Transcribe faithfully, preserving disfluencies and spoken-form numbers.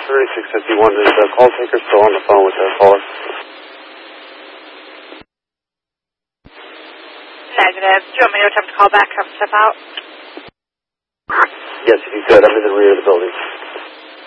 thirty-six fifty-one, is the call taker still on the phone with the caller? Negative. Do you want me to attempt to call back? Have to step out? Yes, if you could. I'm in the rear of the building.